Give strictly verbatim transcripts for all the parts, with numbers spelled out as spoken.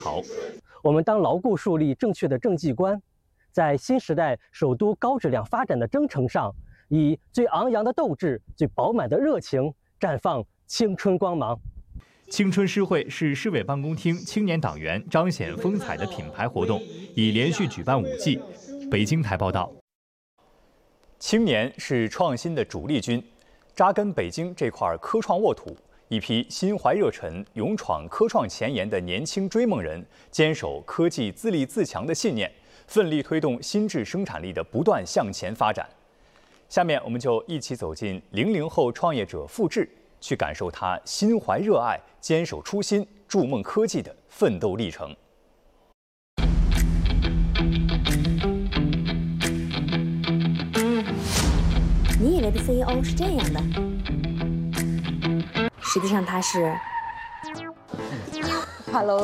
好，我们当牢固树立正确的政绩观，在新时代首都高质量发展的征程上，以最昂扬的斗志、最饱满的热情，绽放青春光芒。 青春诗会是市委办公厅青年党员彰显风采的品牌活动，已连续举办五季。北京台报道。青年是创新的主力军，扎根北京这块科创沃土，一批心怀热忱、勇闯科创前沿的年轻追梦人，坚守科技自立自强的信念，奋力推动新质生产力的不断向前发展。下面我们就一起走进零零后创业者付志，去感受他心怀热爱、坚守初心、筑梦科技的奋斗历程。 你以为的 C E O 是这样的，实际上他是 ，Hello，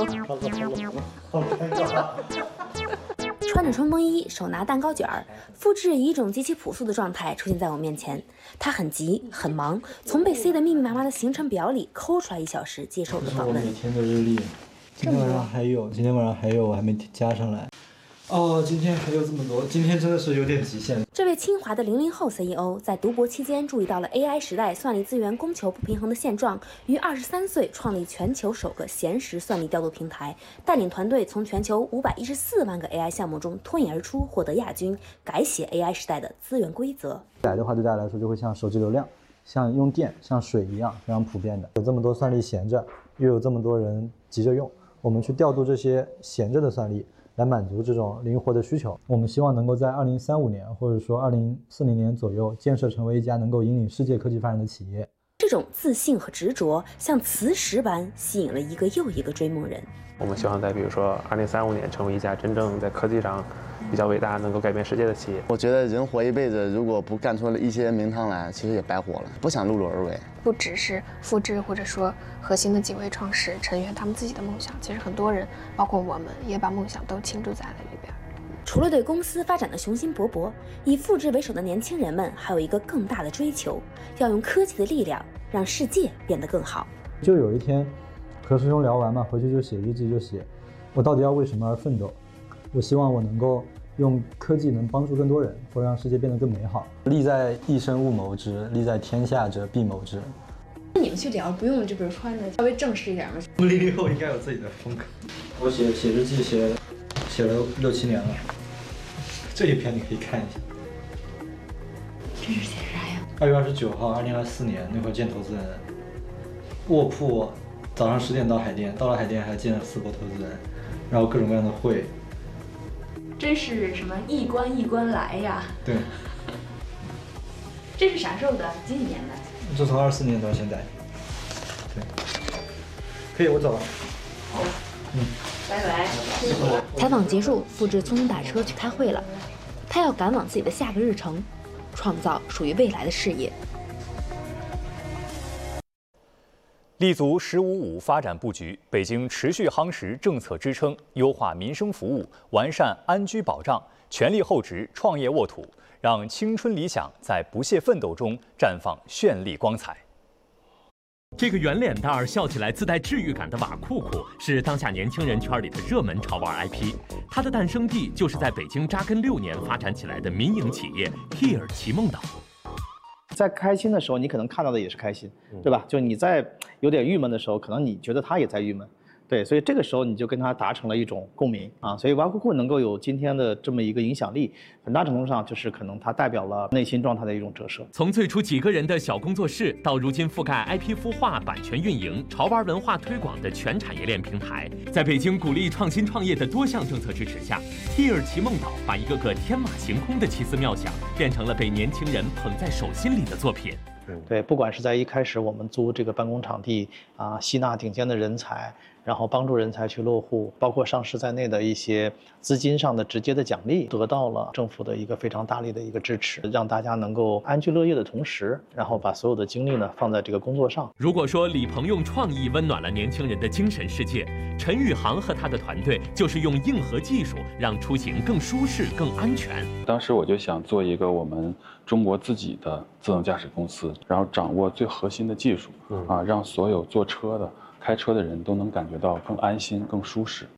穿着冲锋衣，手拿蛋糕卷儿，付志以一种极其朴素的状态出现在我面前。他很急很忙，从被塞的密密麻麻的行程表里抠出来一小时接受我的访问。 这是我每天的日历，今天晚上还有，今天晚上还有，我还没加上来。哦，今天还有这么多，今天真的是有点极限。 这位清华的零零后 C E O 在读博期间注意到了 A I 时代算力资源供求不平衡的现状，于二十三岁创立全球首个闲时算力调度平台，带领团队从全球五百一十四万个 A I 项目中脱颖而出，获得亚军，改写 A I 时代的资源规则。 改的话，对大家来说就会像手机流量、像用电、像水一样非常普遍的。有这么多算力闲着，又有这么多人急着用，我们去调度这些闲着的算力，来满足这种灵活的需求。我们希望能够在二零三五年或者说二零四零年左右，建设成为一家能够引领世界科技发展的企业。 这种自信和执着，像磁石般吸引了一个又一个追梦人。 我们希望在比如说二零三五年，成为一家真正在科技上比较伟大、能够改变世界的企业。 我觉得人活一辈子，如果不干出了一些名堂来，其实也白活了。不想碌碌而为。 不只是复制或者说核心的几位创始人成员他们自己的梦想，其实很多人，包括我们，也把梦想都倾注在了里边。 除了对公司发展的雄心勃勃，以复制为首的年轻人们还有一个更大的追求，要用科技的力量让世界变得更好。 就有一天和师兄聊完嘛，回去就写日记，就写我到底要为什么而奋斗。我希望我能够用科技能帮助更多人，或者让世界变得更美好。利在一生勿谋之，利在天下者必谋之。 你们去聊不用这本穿的稍微正式一点吗？ 零零后应该有自己的风格。我写写日记写写了六七年了，这一篇你可以看一下。 这是写啥呀？ 二月二十九号，二零二四年那会儿见投资人，卧铺，早上十点到海淀，到了海淀还见了四波投资人，然后各种各样的会。 真是什么一关一关来呀？ 对。 这是啥时候的？几几年的？ 就从二四年到现在。对。可以，我走了。 好。 嗯。 拜拜。 采访结束，付志匆匆打车去开会了。他要赶往自己的下个日程，创造属于未来的事业。 立足“十五五”发展布局，北京持续夯实政策支撑，优化民生服务，完善安居保障，全力厚植创业沃土，让青春理想在不懈奋斗中绽放绚丽光彩。 这个圆脸蛋儿、笑起来自带治愈感的瓦库库，是当下年轻人圈里的热门潮玩 I P。它的诞生地就是在北京扎根六年发展起来的民营企业 Here 奇梦岛。 在开心的时候，你可能看到的也是开心，对吧？就你在有点郁闷的时候，可能你觉得他也在郁闷，对，所以这个时候你就跟他达成了一种共鸣啊。所以瓦库库能够有今天的这么一个影响力，很大程度上就是可能它代表了内心状态的一种折射。 从最初几个人的小工作室，到如今覆盖 I P 孵化、版权运营、潮玩文化推广的全产业链平台，在北京鼓励创新创业的多项政策支持下 ，Here 奇梦岛把一个个天马行空的奇思妙想，变成了被年轻人捧在手心里的作品。 对，不管是在一开始我们租这个办公场地啊，吸纳顶尖的人才，然后帮助人才去落户，包括上市在内的一些资金上的直接的奖励，得到了政府的一个非常大力的一个支持，让大家能够安居乐业的同时，然后把所有的精力呢放在这个工作上。 如果说李鹏用创意温暖了年轻人的精神世界，陈宇航和他的团队就是用硬核技术让出行更舒适、更安全。 当时我就想做一个我们中国自己的自动驾驶公司，然后掌握最核心的技术，啊，让所有坐车的、开车的人都能感觉到更安心、更舒适。